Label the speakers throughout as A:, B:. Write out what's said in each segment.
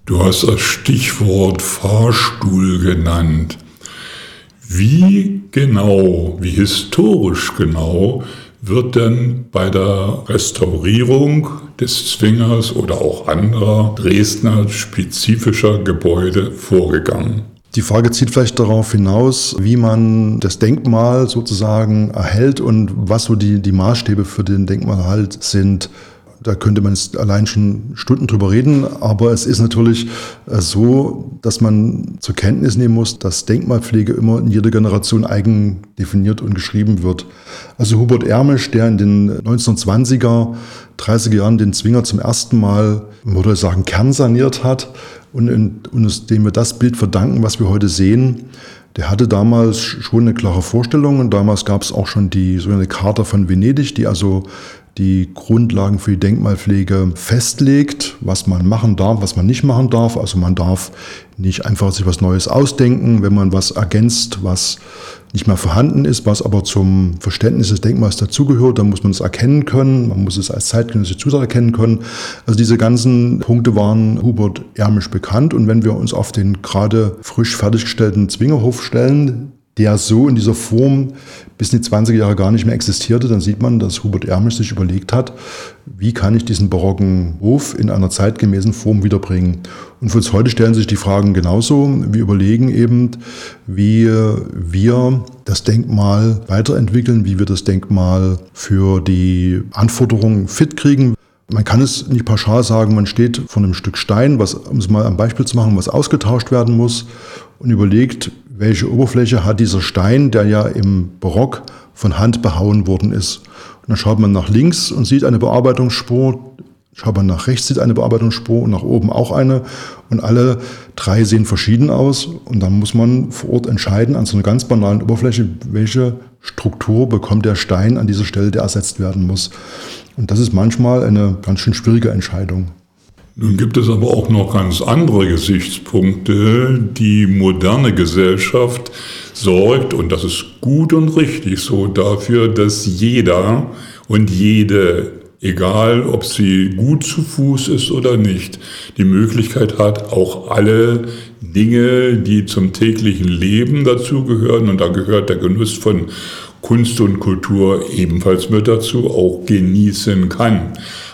A: Du hast das Stichwort Fahrstuhl genannt. Wie historisch genau wird denn bei der Restaurierung des Zwingers oder auch anderer Dresdner spezifischer Gebäude vorgegangen?
B: Die Frage zielt vielleicht darauf hinaus, wie man das Denkmal sozusagen erhält und was so die Maßstäbe für den Denkmalerhalt sind. Da könnte man jetzt allein schon Stunden drüber reden, aber es ist natürlich so, dass man zur Kenntnis nehmen muss, dass Denkmalpflege immer in jeder Generation eigen definiert und geschrieben wird. Also Hubert Ermisch, der in den 1920er, 30er Jahren den Zwinger zum ersten Mal, man würde sagen, kernsaniert hat und dem wir das Bild verdanken, was wir heute sehen, der hatte damals schon eine klare Vorstellung und damals gab es auch schon die sogenannte Charta von Venedig, die also die Grundlagen für die Denkmalpflege festlegt, was man machen darf, was man nicht machen darf. Also man darf nicht einfach sich was Neues ausdenken, wenn man was ergänzt, was nicht mehr vorhanden ist, was aber zum Verständnis des Denkmals dazugehört, dann muss man es erkennen können, man muss es als zeitgenössische Zutat erkennen können. Also diese ganzen Punkte waren Hubert Ermisch bekannt und wenn wir uns auf den gerade frisch fertiggestellten Zwingerhof stellen, der so in dieser Form bis in die 20er Jahre gar nicht mehr existierte, dann sieht man, dass Hubert Ermisch sich überlegt hat, wie kann ich diesen barocken Hof in einer zeitgemäßen Form wiederbringen. Und für uns heute stellen sich die Fragen genauso. Wir überlegen eben, wie wir das Denkmal weiterentwickeln, wie wir das Denkmal für die Anforderungen fit kriegen. Man kann es nicht pauschal sagen, man steht vor einem Stück Stein, um es mal am Beispiel zu machen, was ausgetauscht werden muss und überlegt, welche Oberfläche hat dieser Stein, der ja im Barock von Hand behauen worden ist. Und dann schaut man nach links und sieht eine Bearbeitungsspur, schaut man nach rechts, sieht eine Bearbeitungsspur und nach oben auch eine. Und alle drei sehen verschieden aus. Und dann muss man vor Ort entscheiden, an so einer ganz banalen Oberfläche, welche Struktur bekommt der Stein an dieser Stelle, der ersetzt werden muss. Und das ist manchmal eine ganz schön schwierige Entscheidung.
A: Nun gibt es aber auch noch ganz andere Gesichtspunkte. Die moderne Gesellschaft sorgt, und das ist gut und richtig so, dafür, dass jeder und jede, egal ob sie gut zu Fuß ist oder nicht, die Möglichkeit hat, auch alle Dinge, die zum täglichen Leben dazugehören, und da gehört der Genuss von Kunst und Kultur ebenfalls mit dazu, auch genießen kann.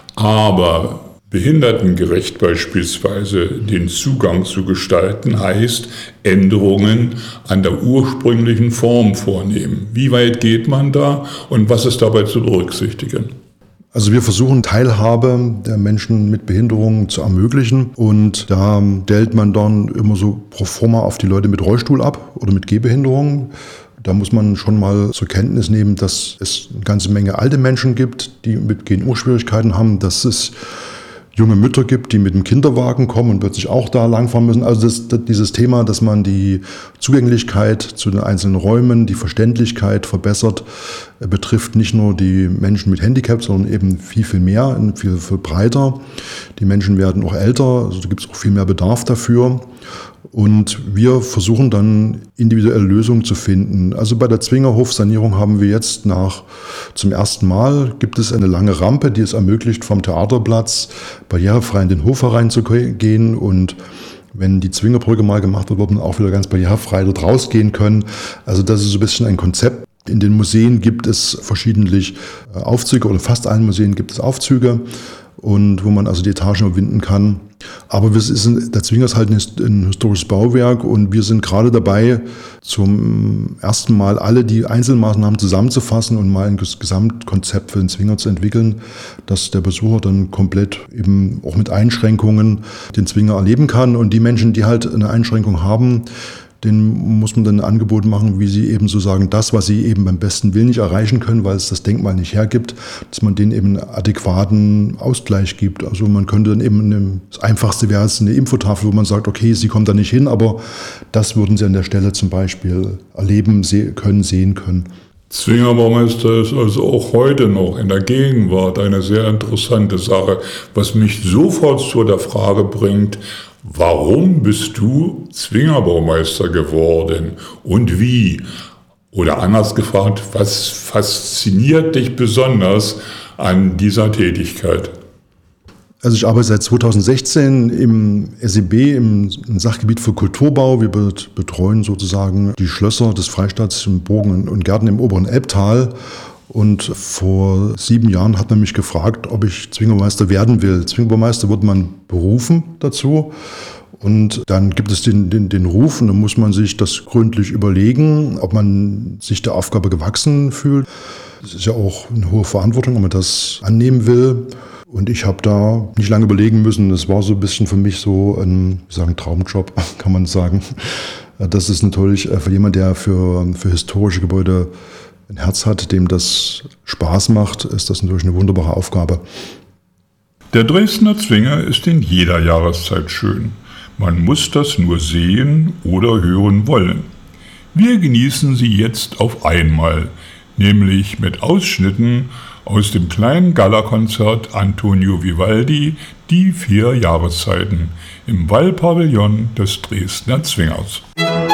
A: Aber behindertengerecht beispielsweise den Zugang zu gestalten, heißt Änderungen an der ursprünglichen Form vornehmen. Wie weit geht man da und was ist dabei zu berücksichtigen?
B: Also wir versuchen Teilhabe der Menschen mit Behinderungen zu ermöglichen und da stellt man dann immer so pro forma auf die Leute mit Rollstuhl ab oder mit Gehbehinderungen. Da muss man schon mal zur Kenntnis nehmen, dass es eine ganze Menge alte Menschen gibt, die mit Geh-Schwierigkeiten haben, dass es junge Mütter gibt, die mit dem Kinderwagen kommen und plötzlich auch da langfahren müssen. Also dieses Thema, dass man die Zugänglichkeit zu den einzelnen Räumen, die Verständlichkeit verbessert, betrifft nicht nur die Menschen mit Handicap, sondern eben viel, viel mehr, viel, viel breiter. Die Menschen werden auch älter, also da gibt es auch viel mehr Bedarf dafür. Und wir versuchen dann individuelle Lösungen zu finden. Also bei der Zwingerhof-Sanierung haben wir jetzt zum ersten Mal gibt es eine lange Rampe, die es ermöglicht, vom Theaterplatz barrierefrei in den Hof hereinzugehen. Und wenn die Zwingerbrücke mal gemacht wird, wird man auch wieder ganz barrierefrei dort rausgehen können. Also das ist so ein bisschen ein Konzept. In den Museen gibt es verschiedentlich Aufzüge oder fast allen Museen gibt es Aufzüge. Und wo man also die Etagen überwinden kann. Aber der Zwinger ist halt ein historisches Bauwerk und wir sind gerade dabei, zum ersten Mal alle die Einzelmaßnahmen zusammenzufassen und mal ein Gesamtkonzept für den Zwinger zu entwickeln, dass der Besucher dann komplett eben auch mit Einschränkungen den Zwinger erleben kann. Und die Menschen, die halt eine Einschränkung haben, denen muss man dann ein Angebot machen, wie sie eben so sagen, das, was sie eben beim besten Willen nicht erreichen können, weil es das Denkmal nicht hergibt, dass man denen eben einen adäquaten Ausgleich gibt. Also man könnte dann eben, das Einfachste wäre es eine Infotafel, wo man sagt, okay, sie kommen da nicht hin, aber das würden sie an der Stelle zum Beispiel erleben sehen können.
A: Zwingerbaumeister ist also auch heute noch in der Gegenwart eine sehr interessante Sache, was mich sofort zu der Frage bringt, warum bist du Zwingerbaumeister geworden und wie? Oder anders gefragt, was fasziniert dich besonders an dieser Tätigkeit?
B: Also ich arbeite seit 2016 im SEB, im Sachgebiet für Kulturbau. Wir betreuen sozusagen die Schlösser des Freistaats in Burgen und Gärten im oberen Elbtal. Und vor 7 Jahren hat man mich gefragt, ob ich Zwingbaumeister werden will. Zwingbaumeister wird man berufen dazu. Und dann gibt es den Ruf und dann muss man sich das gründlich überlegen, ob man sich der Aufgabe gewachsen fühlt. Es ist ja auch eine hohe Verantwortung, ob man das annehmen will. Und ich habe da nicht lange überlegen müssen. Das war so ein bisschen für mich so ein Traumjob, kann man sagen. Das ist natürlich für jemanden, der für historische Gebäude ein Herz hat, dem das Spaß macht, ist das natürlich eine wunderbare Aufgabe.
A: Der Dresdner Zwinger ist in jeder Jahreszeit schön. Man muss das nur sehen oder hören wollen. Wir genießen sie jetzt auf einmal, nämlich mit Ausschnitten aus dem kleinen Galakonzert Antonio Vivaldi, die 4 Jahreszeiten, im Wallpavillon des Dresdner Zwingers.